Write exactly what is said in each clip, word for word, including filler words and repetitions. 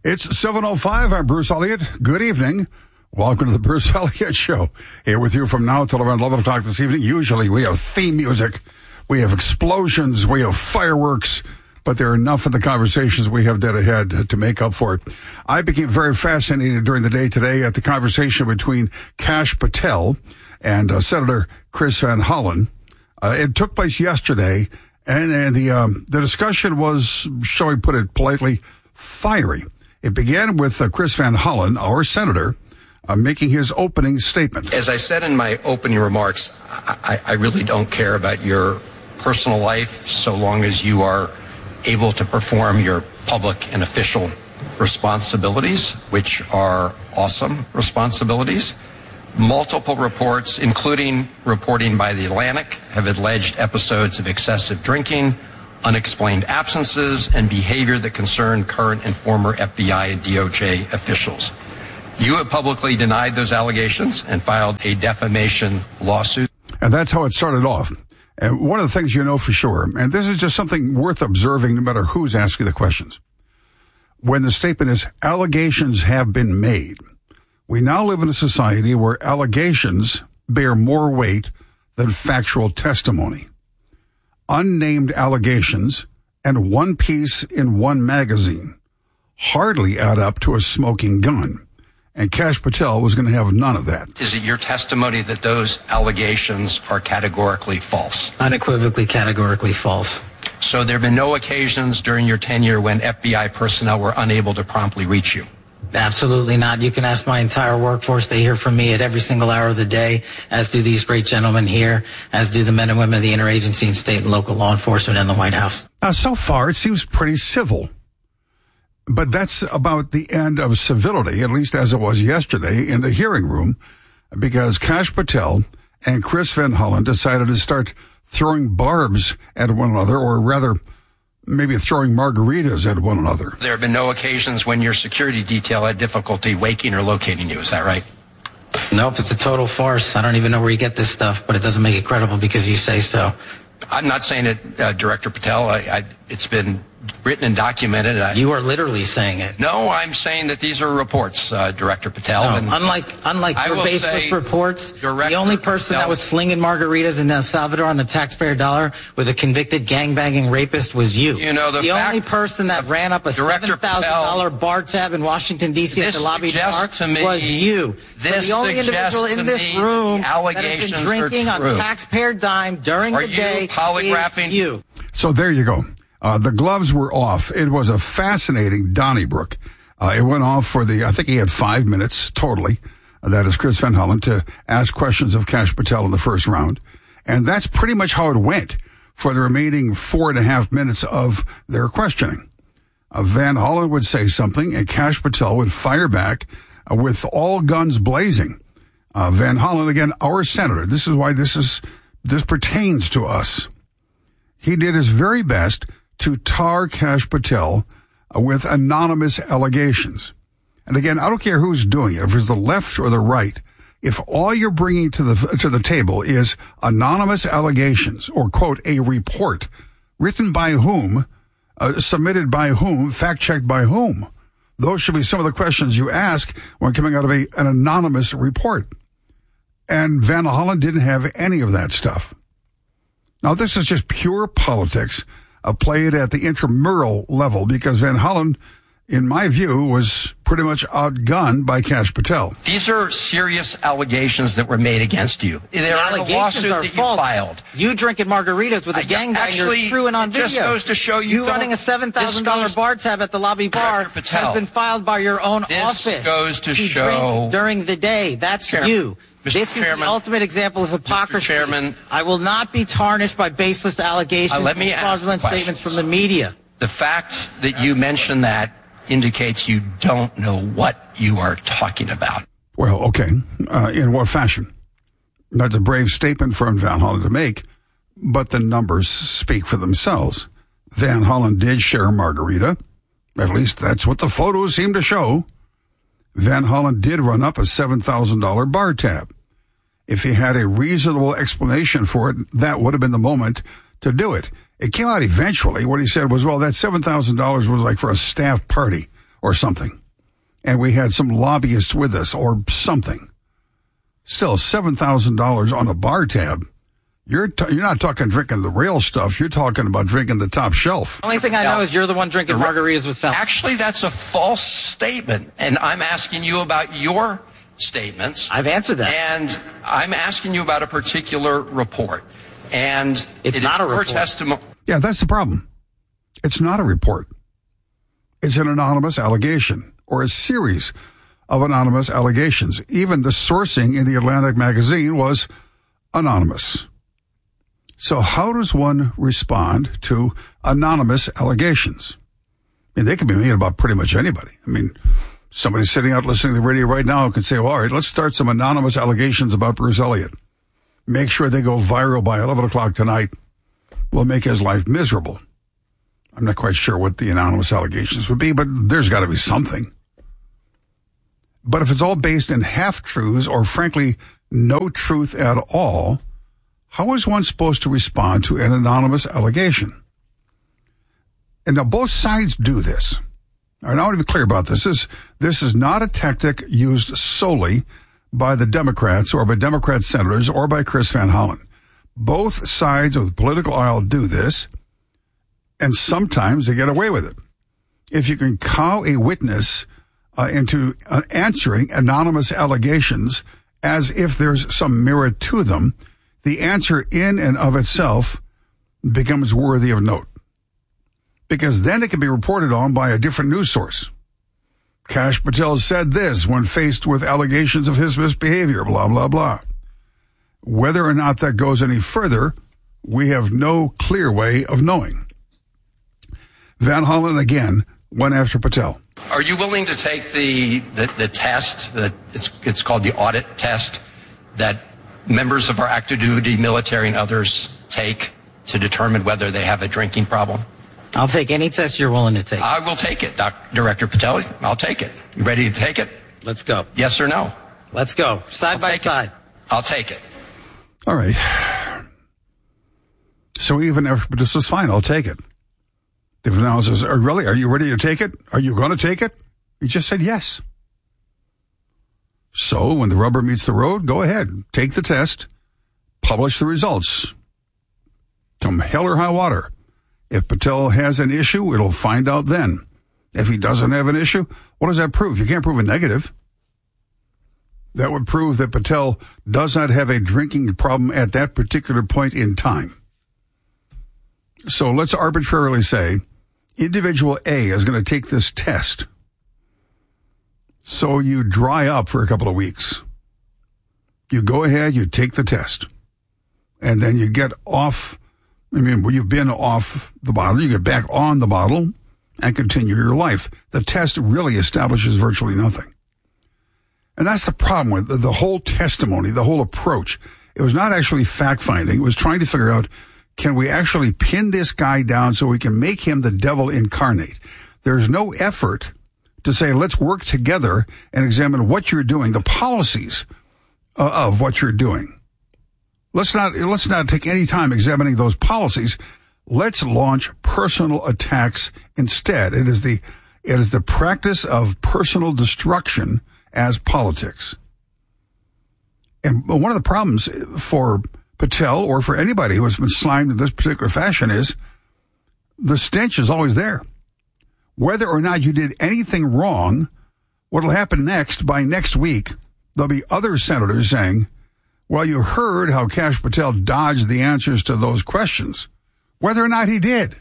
It's seven oh five. I'm Bruce Elliott. Good evening. Welcome to the Bruce Elliott Show. Here with you from now until around eleven o'clock this evening. Usually we have theme music, we have explosions, we have fireworks, but there are enough of the conversations we have dead ahead to make up for it. I became very fascinated during the day today at the conversation between Kash Patel and uh, Senator Chris Van Hollen. Uh, it took place yesterday, and, and the um, the discussion was, shall we put it politely, fiery. It began with uh, Chris Van Hollen, our senator, uh, making his opening statement. As I said in my opening remarks, I, I really don't care about your personal life so long as you are able to perform your public and official responsibilities, which are awesome responsibilities. Multiple reports, including reporting by The Atlantic, have alleged episodes of excessive drinking, unexplained absences, and behavior that concern current and former F B I and D O J officials. You have publicly denied those allegations and filed a defamation lawsuit. And that's how it started off. And one of the things you know for sure, and this is just something worth observing no matter who's asking the questions, when the statement is allegations have been made, we now live in a society where allegations bear more weight than factual testimony. Unnamed allegations and one piece in one magazine hardly add up to a smoking gun. And Kash Patel was going to have none of that. Is it your testimony that those allegations are categorically false? Unequivocally, categorically false. So there have been no occasions during your tenure when F B I personnel were unable to promptly reach you? Absolutely not. You can ask my entire workforce. They hear from me at every single hour of the day, as do these great gentlemen here, as do the men and women of the interagency and state and local law enforcement and the White House. Now, so far, it seems pretty civil. But that's about the end of civility, at least as it was yesterday in the hearing room, because Kash Patel and Chris Van Hollen decided to start throwing barbs at one another, or rather, maybe throwing margaritas at one another. There have been no occasions when your security detail had difficulty waking or locating you. Is that right? Nope, it's a total farce. I don't even know where you get this stuff, but it doesn't make it credible because you say so. I'm not saying it, uh, Director Patel. I, I, it's been written and documented. I, you are literally saying it. No, I'm saying that these are reports, uh, Director Patel. No, and unlike unlike your baseless reports, Director the only person Patel, that was slinging margaritas in El Salvador on the taxpayer dollar with a convicted gangbanging rapist was you. You know, the, the fact, only person that ran up a seven thousand dollar bar tab in Washington, D C at the lobby bar me, was you. This so the only individual in this room that has been drinking on taxpayer dime during are the day you polygraphing? is you. So there you go. Uh, the gloves were off. It was a fascinating Donnybrook. Uh, it went off for the, I think he had five minutes totally. Uh, that is Chris Van Hollen to ask questions of Kash Patel in the first round. And that's pretty much how it went for the remaining four and a half minutes of their questioning. Uh, Van Hollen would say something and Kash Patel would fire back uh, with all guns blazing. Uh, Van Hollen, again, our senator. This is why this is, this pertains to us. He did his very best to tar Kash Patel uh, with anonymous allegations. And again, I don't care who's doing it, if it's the left or the right. If all you're bringing to the to the table is anonymous allegations or, quote, a report written by whom, uh, submitted by whom, fact-checked by whom, those should be some of the questions you ask when coming out of a, an anonymous report. And Van Hollen didn't have any of that stuff. Now, this is just pure politics. Uh, played at the intramural level because Van Hollen, in my view, was pretty much outgunned by Kash Patel. These are serious allegations that were made against you. They're the in the lawsuit are that false. You filed. You drinking margaritas with a gangbanger threw in on video. It just goes to show you, you running a seven thousand dollar bar tab at the lobby bar Patel, has been filed by your own this office. This goes to you show during the day. That's Chairman, you. Mister This Chairman, is the ultimate example of hypocrisy. Mister Chairman, I will not be tarnished by baseless allegations uh, let me and fraudulent statements from the media. The fact that you mentioned that indicates you don't know what you are talking about. Well, okay. Uh, in what fashion? That's a brave statement for Van Hollen to make, but the numbers speak for themselves. Van Hollen did share a margarita. At least that's what the photos seem to show. Van Hollen did run up a seven thousand dollars bar tab. If he had a reasonable explanation for it, that would have been the moment to do it. It came out eventually. What he said was, well, that seven thousand dollars was like for a staff party or something. And we had some lobbyists with us or something. Still, seven thousand dollars on a bar tab. You're t- you're not talking drinking the real stuff. You're talking about drinking the top shelf. The only thing I now, know is you're the one drinking margaritas with felons. Actually, that's a false statement. And I'm asking you about your statements. I've answered that. And I'm asking you about a particular report. And it's it not a report. Testimony. Yeah, that's the problem. It's not a report. It's an anonymous allegation or a series of anonymous allegations. Even the sourcing in the Atlantic magazine was anonymous. So how does one respond to anonymous allegations? I mean, they can be made about pretty much anybody. I mean, somebody sitting out listening to the radio right now could say, well, all right, let's start some anonymous allegations about Bruce Elliott. Make sure they go viral by eleven o'clock tonight. We'll make his life miserable. I'm not quite sure what the anonymous allegations would be, but there's got to be something. But if it's all based in half-truths or, frankly, no truth at all, how is one supposed to respond to an anonymous allegation? And now both sides do this. All right, I want to be clear about this. This, this is not a tactic used solely by the Democrats or by Democrat senators or by Chris Van Hollen. Both sides of the political aisle do this, and sometimes they get away with it. If you can cow a witness uh, into uh, answering anonymous allegations as if there's some merit to them, the answer in and of itself becomes worthy of note. Because then it can be reported on by a different news source. Kash Patel said this when faced with allegations of his misbehavior, blah, blah, blah. Whether or not that goes any further, we have no clear way of knowing. Van Hollen again went after Patel. Are you willing to take the the, the test, the, it's, it's called the audit test, that members of our active duty military and others take to determine whether they have a drinking problem? I'll take any test you're willing to take. I will take it, Doc, Director Patel. I'll take it. You ready to take it? Let's go. Yes or no? Let's go. Side I'll by side. It. I'll take it. All right. So even if this is fine, I'll take it. The Van says, oh, really? Are you ready to take it? Are you going to take it? He just said yes. So when the rubber meets the road, go ahead. Take the test. Publish the results. Come hell or high water. If Patel has an issue, it'll find out then. If he doesn't have an issue, what does that prove? You can't prove a negative. That would prove that Patel does not have a drinking problem at that particular point in time. So let's arbitrarily say individual A is going to take this test. So you dry up for a couple of weeks. You go ahead, you take the test. And then you get off, I mean, when you've been off the bottle, you get back on the bottle and continue your life. The test really establishes virtually nothing. And that's the problem with the, the whole testimony, the whole approach. It was not actually fact-finding. It was trying to figure out, can we actually pin this guy down so we can make him the devil incarnate? There's no effort to say, let's work together and examine what you're doing, the policies uh, of what you're doing. Let's not, let's not take any time examining those policies. Let's launch personal attacks instead. It is the, it is the practice of personal destruction as politics. And one of the problems for Patel or for anybody who has been slimed in this particular fashion is the stench is always there. Whether or not you did anything wrong, what'll happen next, by next week, there'll be other senators saying, well, you heard how Kash Patel dodged the answers to those questions, whether or not he did.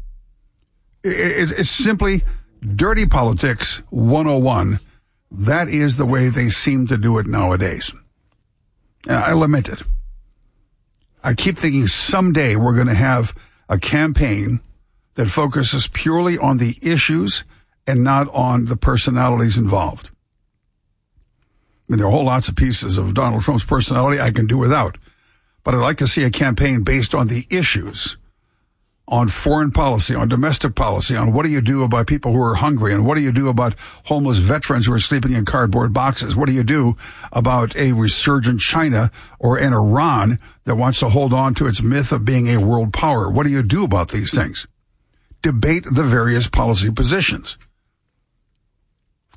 It's simply dirty politics one oh one. That is the way they seem to do it nowadays. I lament it. I keep thinking someday we're going to have a campaign that focuses purely on the issues and not on the personalities involved. I mean, there are whole lots of pieces of Donald Trump's personality I can do without, but I'd like to see a campaign based on the issues, on foreign policy, on domestic policy, on what do you do about people who are hungry, and what do you do about homeless veterans who are sleeping in cardboard boxes? What do you do about a resurgent China or an Iran that wants to hold on to its myth of being a world power? What do you do about these things? Debate the various policy positions.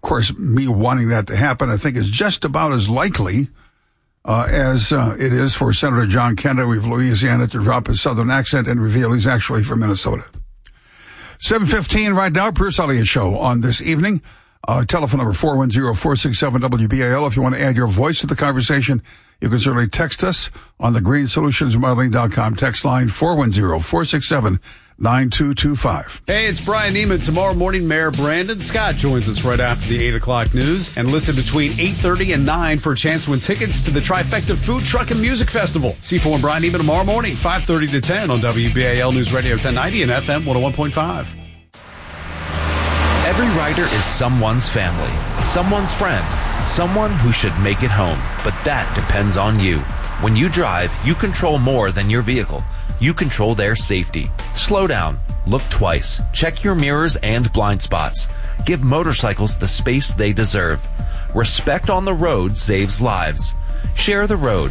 Of course, me wanting that to happen, I think, is just about as likely uh, as uh, it is for Senator John Kennedy of Louisiana to drop his southern accent and reveal he's actually from Minnesota. seven fifteen right now, Bruce Elliott Show on this evening. Uh, telephone number four one zero, four six seven, W B A L. If you want to add your voice to the conversation, you can certainly text us on the green solutions modeling dot com text line four one zero, four six seven, nine two two five. Hey, it's Brian Neiman. Tomorrow morning, Mayor Brandon Scott joins us right after the eight o'clock news. And listen between eight thirty and nine for a chance to win tickets to the Trifecta Food Truck and Music Festival. C four and Brian Neiman tomorrow morning, five thirty to ten on W B A L News Radio ten ninety and F M one oh one point five. Every rider is someone's family, someone's friend, someone who should make it home. But that depends on you. When you drive, you control more than your vehicle. You control their safety. Slow down. Look twice. Check your mirrors and blind spots. Give motorcycles the space they deserve. Respect on the road saves lives. Share the road.